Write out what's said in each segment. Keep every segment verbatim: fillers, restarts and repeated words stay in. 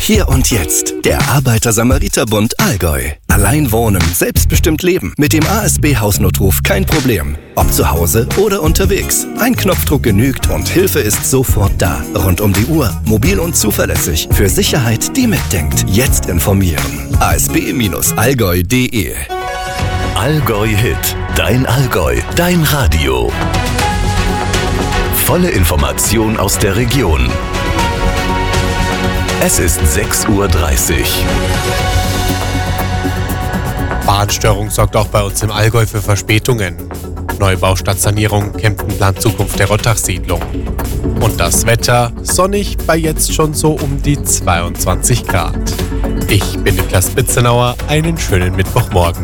Hier und jetzt, der Arbeiter-Samariter-Bund Allgäu. Allein wohnen, selbstbestimmt leben. Mit dem A S B-Hausnotruf kein Problem. Ob zu Hause oder unterwegs. Ein Knopfdruck genügt und Hilfe ist sofort da. Rund um die Uhr, mobil und zuverlässig. Für Sicherheit, die mitdenkt. Jetzt informieren. a s b Bindestrich allgäu punkt d e Allgäu Hit. Dein Allgäu. Dein Radio. Volle Information aus der Region. Es ist sechs Uhr dreißig. Bahnstörung sorgt auch bei uns im Allgäu für Verspätungen. Neubau statt Sanierung, Kempten plant Zukunft der Rottach-Siedlung. Und das Wetter sonnig bei jetzt schon so um die zweiundzwanzig Grad. Ich bin Niklas Bitzenauer, einen schönen Mittwochmorgen.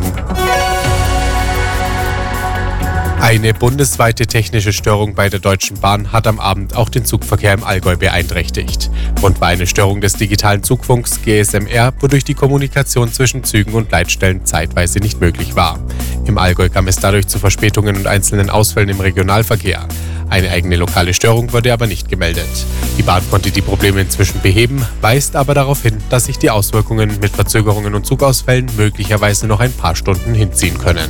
Eine bundesweite technische Störung bei der Deutschen Bahn hat am Abend auch den Zugverkehr im Allgäu beeinträchtigt. Grund war eine Störung des digitalen Zugfunks G S M R, wodurch die Kommunikation zwischen Zügen und Leitstellen zeitweise nicht möglich war. Im Allgäu kam es dadurch zu Verspätungen und einzelnen Ausfällen im Regionalverkehr. Eine eigene lokale Störung wurde aber nicht gemeldet. Die Bahn konnte die Probleme inzwischen beheben, weist aber darauf hin, dass sich die Auswirkungen mit Verzögerungen und Zugausfällen möglicherweise noch ein paar Stunden hinziehen können.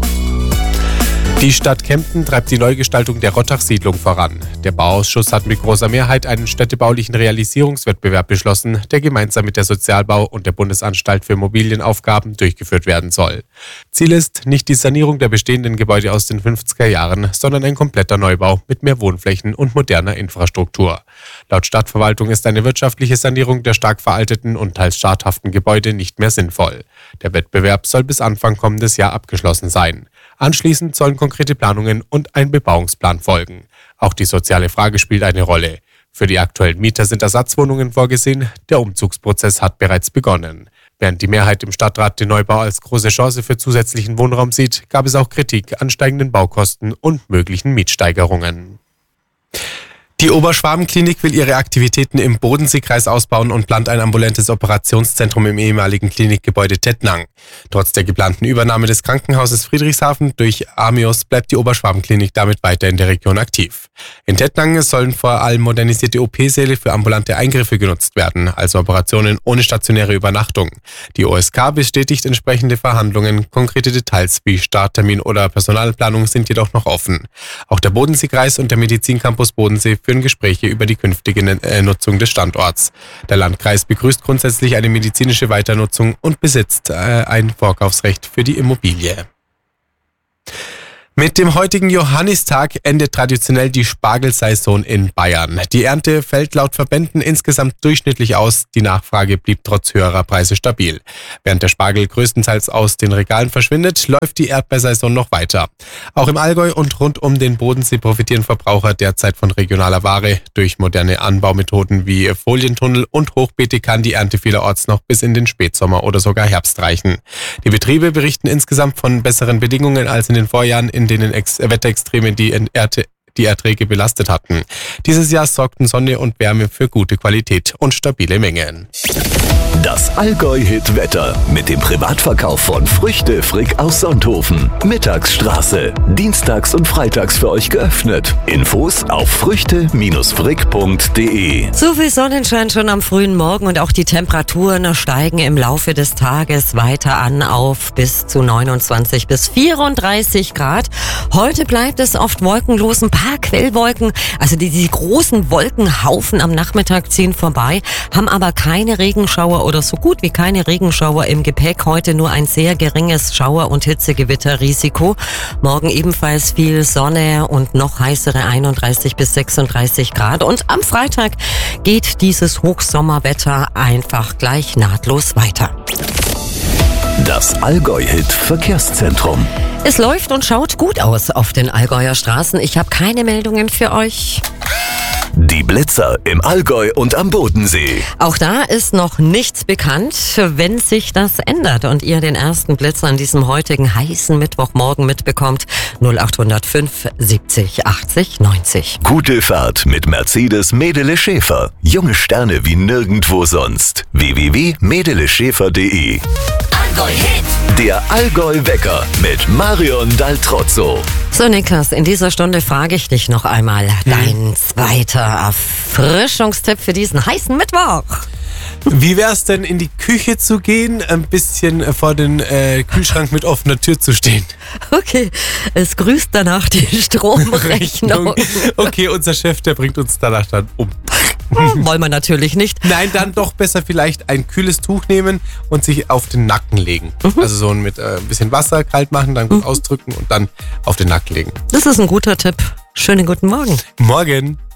Die Stadt Kempten treibt die Neugestaltung der Rottach-Siedlung voran. Der Bauausschuss hat mit großer Mehrheit einen städtebaulichen Realisierungswettbewerb beschlossen, der gemeinsam mit der Sozialbau und der Bundesanstalt für Immobilienaufgaben durchgeführt werden soll. Ziel ist nicht die Sanierung der bestehenden Gebäude aus den fünfziger Jahren, sondern ein kompletter Neubau mit mehr Wohnflächen und moderner Infrastruktur. Laut Stadtverwaltung ist eine wirtschaftliche Sanierung der stark veralteten und teils schadhaften Gebäude nicht mehr sinnvoll. Der Wettbewerb soll bis Anfang kommendes Jahr abgeschlossen sein. Anschließend sollen konkrete Planungen und ein Bebauungsplan folgen. Auch die soziale Frage spielt eine Rolle. Für die aktuellen Mieter sind Ersatzwohnungen vorgesehen. Der Umzugsprozess hat bereits begonnen. Während die Mehrheit im Stadtrat den Neubau als große Chance für zusätzlichen Wohnraum sieht, gab es auch Kritik an steigenden Baukosten und möglichen Mietsteigerungen. Die Oberschwaben-Klinik will ihre Aktivitäten im Bodenseekreis ausbauen und plant ein ambulantes Operationszentrum im ehemaligen Klinikgebäude Tettnang. Trotz der geplanten Übernahme des Krankenhauses Friedrichshafen durch Amios bleibt die Oberschwaben-Klinik damit weiter in der Region aktiv. In Tettnang sollen vor allem modernisierte O P-Säle für ambulante Eingriffe genutzt werden, also Operationen ohne stationäre Übernachtung. Die O S K bestätigt entsprechende Verhandlungen. Konkrete Details wie Starttermin oder Personalplanung sind jedoch noch offen. Auch der Bodenseekreis und der Medizincampus Bodensee führen Gespräche über die künftige Nutzung des Standorts. Der Landkreis begrüßt grundsätzlich eine medizinische Weiternutzung und besitzt äh, ein Vorkaufsrecht für die Immobilie. Mit dem heutigen Johannistag endet traditionell die Spargelsaison in Bayern. Die Ernte fällt laut Verbänden insgesamt durchschnittlich aus. Die Nachfrage blieb trotz höherer Preise stabil. Während der Spargel größtenteils aus den Regalen verschwindet, läuft die Erdbeersaison noch weiter. Auch im Allgäu und rund um den Bodensee profitieren Verbraucher derzeit von regionaler Ware. Durch moderne Anbaumethoden wie Folientunnel und Hochbeete kann die Ernte vielerorts noch bis in den Spätsommer oder sogar Herbst reichen. Die Betriebe berichten insgesamt von besseren Bedingungen als in den Vorjahren, in denen Ex- Wetterextreme die, Erte, die Erträge belastet hatten. Dieses Jahr sorgten Sonne und Wärme für gute Qualität und stabile Mengen. Das Allgäu-Hit-Wetter mit dem Privatverkauf von Früchte Frick aus Sonthofen. Mittagsstraße. Dienstags und freitags für euch geöffnet. Infos auf früchte frick punkt d e. So viel Sonnenschein schon am frühen Morgen und auch die Temperaturen steigen im Laufe des Tages weiter an auf bis zu neunundzwanzig bis vierunddreißig Grad. Heute bleibt es oft wolkenlos, ein paar Quellwolken, also die, die großen Wolkenhaufen am Nachmittag ziehen vorbei, haben aber keine Regenschauer oder so gut wie keine Regenschauer im Gepäck. Heute nur ein sehr geringes Schauer- und Hitzegewitterrisiko. Morgen ebenfalls viel Sonne und noch heißere einunddreißig bis sechsunddreißig Grad. Und am Freitag geht dieses Hochsommerwetter einfach gleich nahtlos weiter. Das Allgäu-Hit-Verkehrszentrum. Es läuft und schaut gut aus auf den Allgäuer Straßen. Ich habe keine Meldungen für euch. Die Blitzer im Allgäu und am Bodensee. Auch da ist noch nichts bekannt. Wenn sich das ändert und ihr den ersten Blitzer an diesem heutigen heißen Mittwochmorgen mitbekommt, null acht null fünf siebzig achtzig neunzig. Gute Fahrt mit Mercedes Medele Schäfer. Junge Sterne wie nirgendwo sonst. w w w punkt medele schäfer punkt d e. Allgäu Hit. Der Allgäu-Wecker mit Marion Daltrozzo. So Niklas, in dieser Stunde frage ich dich noch einmal, hm. dein zweiter Erfrischungstipp für diesen heißen Mittwoch. Wie wär's denn, in die Küche zu gehen, ein bisschen vor den äh, Kühlschrank mit offener Tür zu stehen? Okay, es grüßt danach die Stromrechnung. Okay, unser Chef, der bringt uns danach dann um. Wollen wir natürlich nicht. Nein, dann doch besser vielleicht ein kühles Tuch nehmen und sich auf den Nacken legen. Mhm. Also so mit äh, ein bisschen Wasser kalt machen, dann gut mhm. ausdrücken und dann auf den Nacken legen. Das ist ein guter Tipp. Schönen guten Morgen. Morgen.